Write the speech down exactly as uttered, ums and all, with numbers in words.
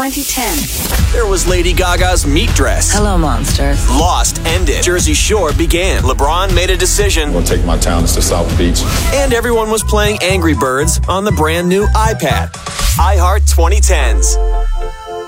twenty ten. There was Lady Gaga's meat dress. Hello, monsters. Lost ended. Jersey Shore began. LeBron made a decision. I'm going to take my talents to South Beach. And everyone was playing Angry Birds on the brand new iPad. iHeart twenty tens.